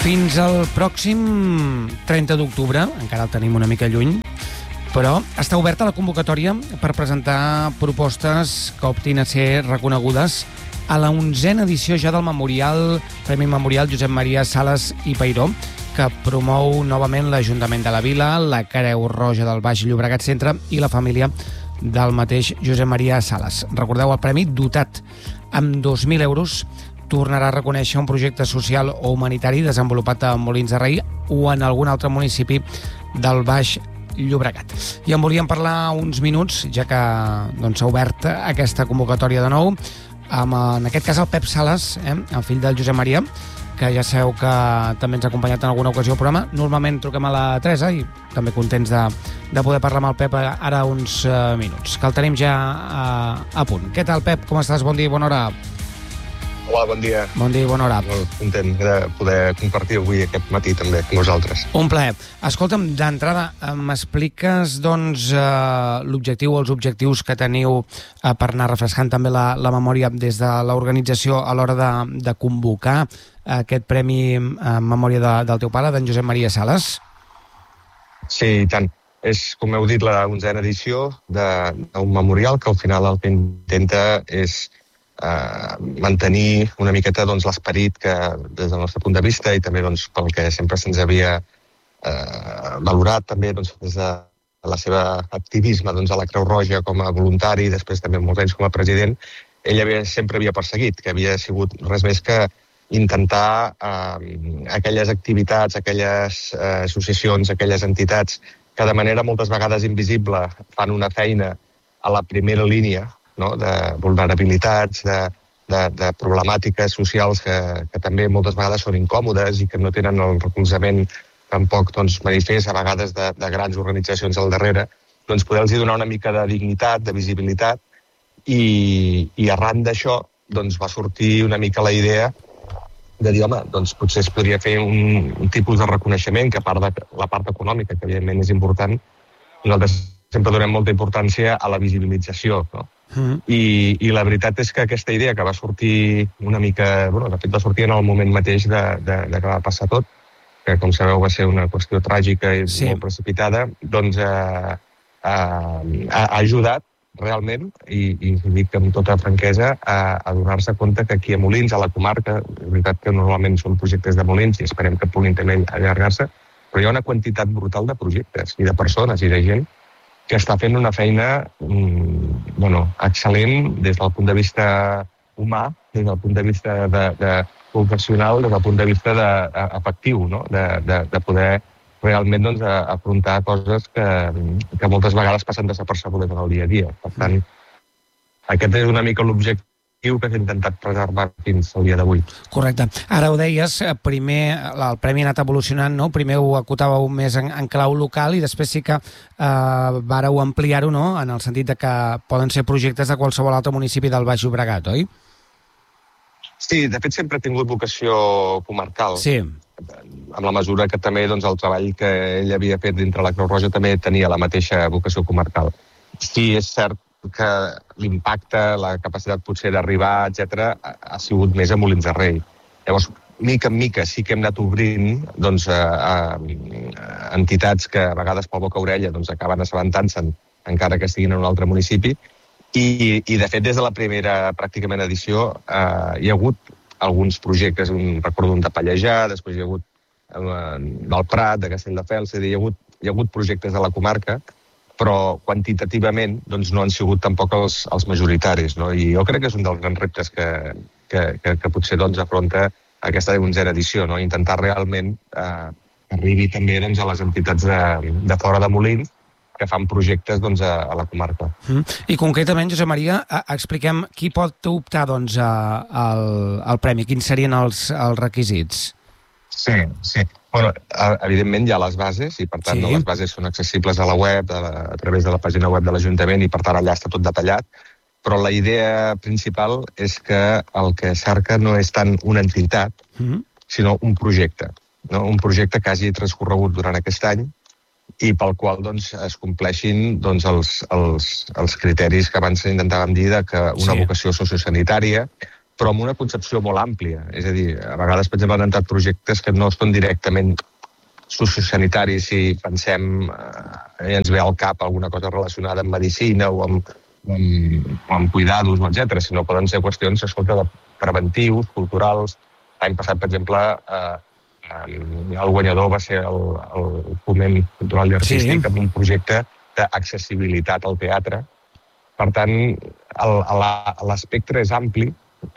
Fins al pròxim 30 d'octubre, encara el tenim una mica lluny, però està oberta la convocatòria per presentar propostes que optin a ser reconegudes a la 11a edició ja del Premi Memorial Josep Maria Sales i Peiró, que promou novament l'Ajuntament de la Vila, la Creu Roja del Baix Llobregat Centre i la família del mateix Josep Maria Sales. Recordeu, el premi, dotat amb 2.000 euros, tornarà a reconèixer un projecte social o humanitari desenvolupat a Molins de Rei o en algun altre municipi del Baix Llobregat. I en volíem parlar uns minuts, ja que s'ha obert aquesta convocatòria de nou, amb, en aquest cas, el Pep Sales, el fill del Josep Maria, que ja sabeu que també ens ha acompanyat en alguna ocasió al programa. Normalment truquem a la Teresa i també contents de poder parlar amb el Pep ara uns minuts, que el tenim ja a punt. Què tal, Pep? Com estàs? Bon dia i bona hora. Hola, bon dia. Bon dia i bona hora. Molt content de poder compartir avui aquest matí també amb vosaltres. Un plaer. Escolta'm, d'entrada, m'expliques l'objectiu o els objectius que teniu per anar refrescant també la memòria des de l'organització a l'hora de convocar aquest premi en memòria del teu pare, d'en Josep Maria Sales? Sí, i tant. És, com heu dit, la 11a edició d'un memorial que al final el que intenta és mantenir una miqueta l'esperit que des del nostre punt de vista i també pel que sempre se'ns havia valorat també des de la seva activisme a la Creu Roja com a voluntari i després també molts anys com a president, ell sempre havia perseguit, que havia sigut res més que intentar aquelles activitats, aquelles associacions, aquelles entitats que de manera moltes vegades invisible fan una feina a la primera línia, no? De vulnerabilitats, de problemàtiques socials que també moltes vegades són incòmodes i que no tenen el recolzament tampoc manifest a vegades de grans organitzacions al darrere, poder-los donar una mica de dignitat, de visibilitat i arran d'això va sortir una mica la idea de dir, home, potser es podria fer un tipus de reconeixement que a part de la part econòmica, que evidentment és important, nosaltres sempre donem molta importància a la visibilització, no? I la veritat és que aquesta idea que va sortir una mica... de fet va sortir en el moment mateix de que va passar tot, que com sabeu va ser una qüestió tràgica i molt precipitada, ha ajudat realment, i dic amb tota franquesa, a donar-se compte que aquí a Molins, a la comarca, és veritat que normalment són projectes de Molins i esperem que puguin també allargar-se, però hi ha una quantitat brutal de projectes i de persones i de gent que està fent una feina excel·lent des del punt de vista humà, des del punt de vista professional, des del punt de vista afectiu, no? De poder realment afrontar coses que moltes vegades passen desapercebudes en el dia a dia. Per tant, aquest és una mica l'objectiu que s'ha intentat preservar fins al dia d'avui. Correcte. Ara ho deies, primer el premi ha anat evolucionant, no? Primer ho acotàveu més en clau local i després sí que vàreu ampliar-ho, no? En el sentit de que poden ser projectes de qualsevol altre municipi del Baix Llobregat, oi? Sí, de fet sempre ha tingut vocació comarcal. Sí. En la mesura que també el treball que ell havia fet dintre la Creu Roja també tenia la mateixa vocació comarcal. Sí, és cert que l'impacte, la capacitat potser d'arribar, etc., ha sigut més a Molins de Rei. Llavors, mica en mica sí que hem anat obrint a entitats que a vegades pel boca-orella acaben assabentant-se'n encara que estiguin en un altre municipi i de fet des de la primera pràcticament edició hi ha hagut alguns projectes, recordo un de Pallejà, després hi ha hagut del Prat, de Castelldefels, hi ha hagut projectes de la comarca, però quantitativament no han sigut tampoc els majoritaris, no? I jo crec que és un dels grans reptes que potser afronta aquesta 11a edició, no? Intentar realment arribi també a les entitats de fora de Molins que fan projectes a la comarca. I concretament, Josep Maria, expliquem qui pot optar al premi, quins serien els requisits? Sí. Bueno, evidentment hi ha les bases i per tant les bases són accessibles a la web, a través de la pàgina web de l'Ajuntament i per tant allà està tot detallat, però la idea principal és que el que cerca no és tant una entitat, sinó un projecte, no? Un projecte que hagi transcorregut durant aquest any i pel qual es compleixin els criteris que abans intentàvem dir que una vocació sociosanitària, però amb una concepció molt àmplia. És a dir, a vegades, per exemple, han entrat projectes que no són directament sociosanitaris, si pensem, ens ve al cap alguna cosa relacionada amb medicina o amb cuidados, etc., sinó poden ser qüestions, escolta, preventius, culturals. L'any passat, per exemple, el guanyador va ser el Foment Cultural i Artístic amb un projecte d'accessibilitat al teatre. Per tant, l'espectre és ampli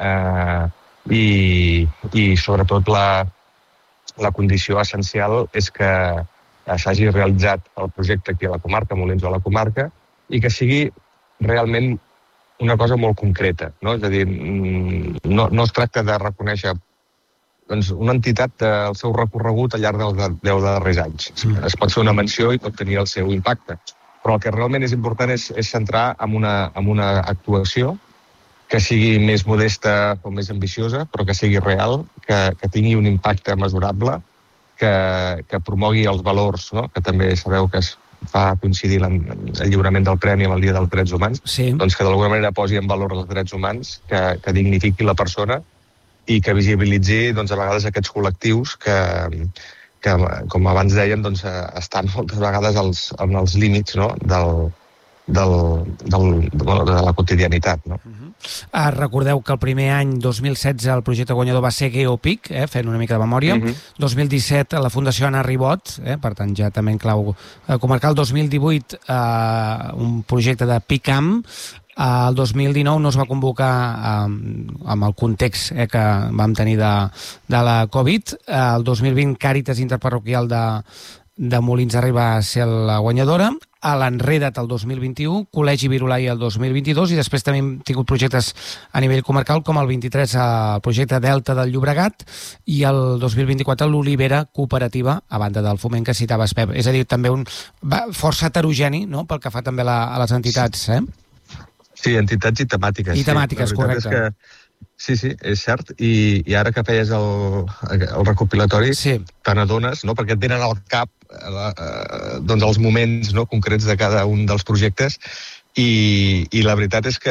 i sobretot la condició essencial és que s'hagi realitzat el projecte aquí a la comarca, a Molins o a la comarca, i que sigui realment una cosa molt concreta, no? És a dir, no es tracta de reconèixer una entitat del seu recorregut al llarg dels 10 darrers anys. Es pot fer una menció i pot tenir el seu impacte, però el que realment és important és centrar en una actuació que sigui més modesta o més ambiciosa, però que sigui real, que tingui un impacte mesurable, que promogui els valors, no? Que també sabeu que es fa coincidir el lliurament del premi amb el Dia dels Drets Humans, doncs que d'alguna manera posi en valor els drets humans, que dignifiqui la persona i que visibilitzi a vegades aquests col·lectius que com abans dèiem, estan moltes vegades en els límits de la quotidianitat. Recordeu que el primer any, 2016, el projecte guanyador va ser Geopic, fent una mica de memòria. 2017, la Fundació Anna Ribot, per tant, ja també en clau comarcal. 2018, un projecte de PICAM. El 2019 no es va convocar amb el context que vam tenir de la Covid. El 2020, Càritas Interparroquial de Molins arriba a ser la guanyadora. A l'Enreda't el 2021, Col·legi Virolai el 2022 i després també hem tingut projectes a nivell comarcal com el 23, el projecte Delta del Llobregat i el 2024 l'Olivera Cooperativa, a banda del foment que citaves, Pep. És a dir, també força heterogeni, no?, pel que fa també a les entitats, Sí, entitats i temàtiques. I temàtiques, correcte. Sí, és cert. I ara que feies el recopilatori, te n'adones, no?, perquè et venen al cap els moments concrets de cada un dels projectes i la veritat és que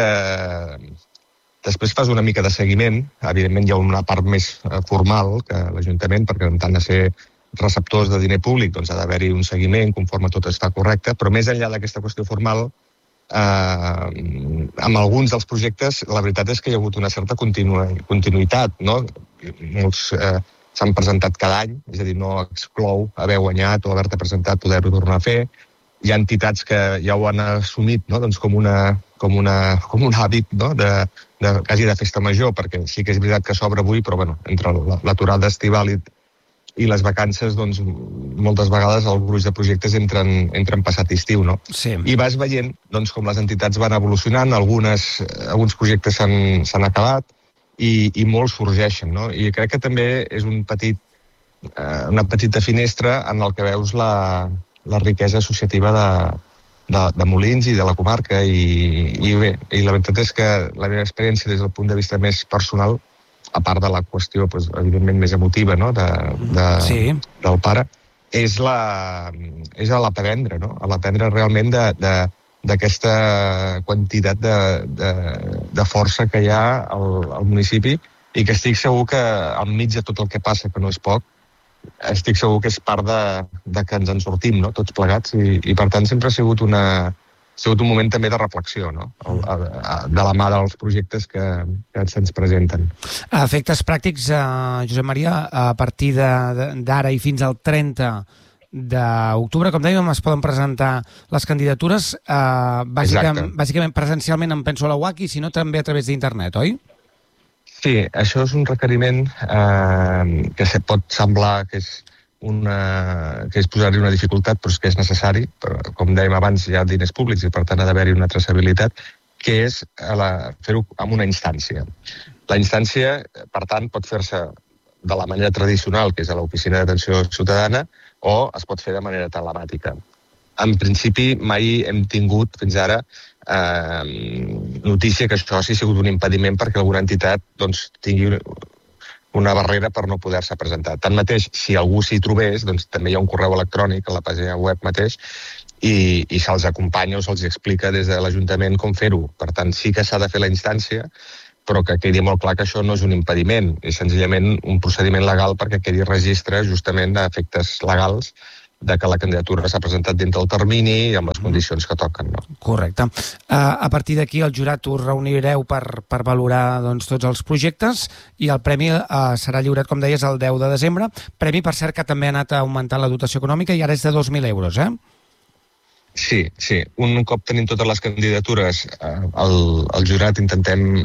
després fas una mica de seguiment. Evidentment hi ha una part més formal que l'Ajuntament, perquè en tant de ser receptors de diner públic ha d'haver-hi un seguiment conforme tot es fa correcte, però més enllà d'aquesta qüestió formal, amb alguns dels projectes la veritat és que hi ha hagut una certa continuïtat, no? Molts s'han presentat cada any, és a dir, no exclou haver guanyat o haver-te presentat, poder-ho tornar a fer. Hi ha entitats que ja ho han assumit, no?, com un hàbit, no?, quasi de festa major, perquè sí que és veritat que s'obre avui, però entre l'aturada estival i les vacances, moltes vegades el gruix de projectes entren passat estiu, no? Sí. I vas veient com les entitats van evolucionant, alguns projectes s'han acabat i molts sorgeixen, no? I crec que també és una petita finestra en el que veus la riquesa associativa de Molins i de la comarca i la veritat és que la meva experiència des del punt de vista més personal, a part de la qüestió, evidentment, més emotiva, no?, del pare, és a l'aprendre, no?, a l'aprendre realment d'aquesta quantitat de força que hi ha al municipi i que estic segur que enmig de tot el que passa, que no és poc, estic segur que és part de que ens en sortim, no?, tots plegats, i per tant sempre ha sigut un moment també de reflexió, no?, de la mà dels projectes que se'ns presenten. A efectes pràctics, Josep Maria, a partir d'ara i fins al 30 d'octubre, com dèiem, es poden presentar les candidatures, bàsicament presencialment, em penso a la UAC, i si no també a través d'internet, oi? Sí, això és un requeriment que pot semblar que és posar-hi una dificultat, però és que és necessari. Però, com dèiem abans, hi ha diners públics i per tant ha d'haver-hi una traçabilitat, que és fer-ho amb una instància. La instància, per tant, pot fer-se de la manera tradicional, que és a l'Oficina d'Atenció Ciutadana, o es pot fer de manera telemàtica. En principi, mai hem tingut, fins ara, notícia que això hagi sigut un impediment perquè alguna entitat tingui una barrera per no poder-se presentar. Tanmateix, si algú s'hi trobés, també hi ha un correu electrònic a la pàgina web mateix i se'ls acompanya o se'ls explica des de l'Ajuntament com fer-ho. Per tant, sí que s'ha de fer la instància, però que quedi molt clar que això no és un impediment, és senzillament un procediment legal perquè quedi registre justament d'efectes legals de que la candidatura s'ha presentat dintre del termini i amb les condicions que toquen. No? Correcte. A partir d'aquí el jurat us reunireu per valorar tots els projectes i el premi serà lliurat, com deies, el 10 de desembre. Premi, per cert, que també ha anat augmentant la dotació econòmica i ara és de 2.000 euros, Sí. Un cop tenim totes les candidatures, el jurat intentem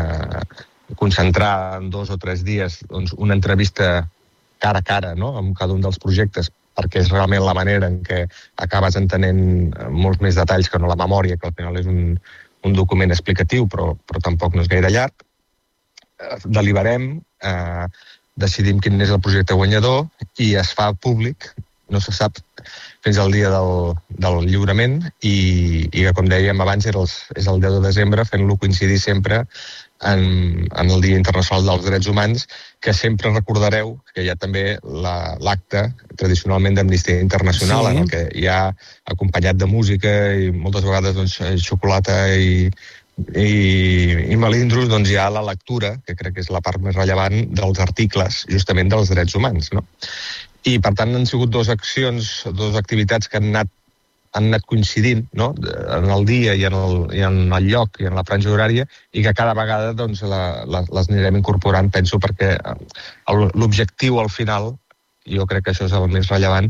concentrar en 2 o 3 dies una entrevista cara a cara, no?, amb cada un dels projectes, perquè és realment la manera en què acabes entenent molts més detalls que no la memòria, que al final és un document explicatiu, però tampoc no és gaire llarg. Deliberem, decidim quin és el projecte guanyador i es fa públic, no se sap fins al dia del lliurament i que, com dèiem abans, és el 10 de desembre, fent-lo coincidir sempre en el Dia Internacional dels Drets Humans, que sempre recordareu que hi ha també l'acte tradicionalment d'Amnistia Internacional, en el que hi ha, acompanyat de música i moltes vegades xocolata i melindros, hi ha la lectura, que crec que és la part més rellevant dels articles justament dels drets humans, no? I, per tant, han sigut 2 accions, 2 activitats que han anat coincidint, no?, en el dia i en el lloc i en la franja horària, i que cada vegada les anirem incorporant, penso, perquè l'objectiu al final, jo crec que això és el més rellevant,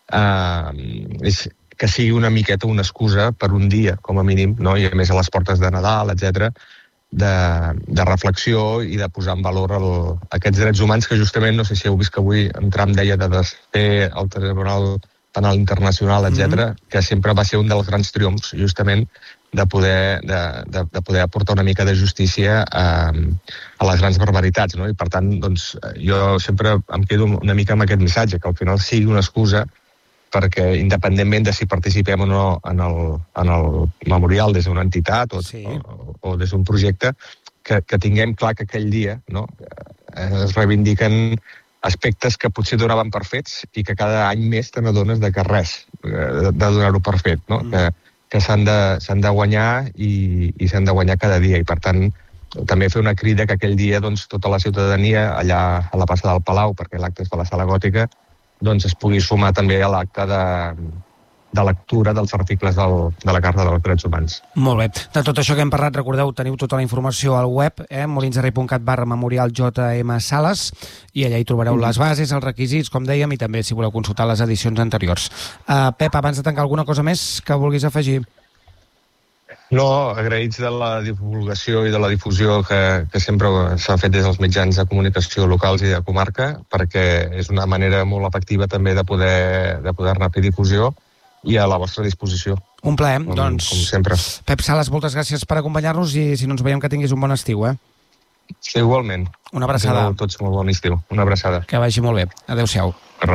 és que sigui una miqueta una excusa per un dia, com a mínim, no?, i a més a les portes de Nadal, etc., de reflexió i de posar en valor aquests drets humans que justament, no sé si heu vist que avui en Trump deia de desfer el Tribunal Penal Internacional, etc., que sempre va ser un dels grans triomfs, justament, de poder aportar una mica de justícia a les grans barbaritats, no? I, per tant, jo sempre em quedo una mica amb aquest missatge, que al final sigui una excusa perquè, independentment de si participem o no en el memorial des d'una entitat o des d'un projecte, que tinguem clar que aquell dia, no, es reivindiquen aspectes que potser donaven per fets i que cada any més te n'adones de que res de donar-ho per fet, no? Que s'han de guanyar i s'han de guanyar cada dia. I, per tant, també fer una crida que aquell dia tota la ciutadania allà a la plaça del Palau, perquè l'acte és a la Sala Gòtica, es pugui sumar també a l'acte de lectura dels articles de la Carta dels Drets Humans. Molt bé. De tot això que hem parlat, recordeu, teniu tota la informació al web, molinsderrei.cat/memorial JM Sales, i allà hi trobareu les bases, els requisits, com dèiem, i també si voleu consultar les edicions anteriors. Pep, abans de tancar, alguna cosa més que vulguis afegir? No, agraïts de la divulgació i de la difusió que sempre s'ha fet des dels mitjans de comunicació locals i de comarca, perquè és una manera molt efectiva també de poder-ne fer difusió, i a la vostra disposició. Un plaer, com sempre. Pep Sales, moltes gràcies per acompanyar-nos i si no ens veiem que tinguis un bon estiu, Igualment. Una abraçada. Tots molt bon estiu. Una abraçada. Que vagi molt bé. Adéu-siau.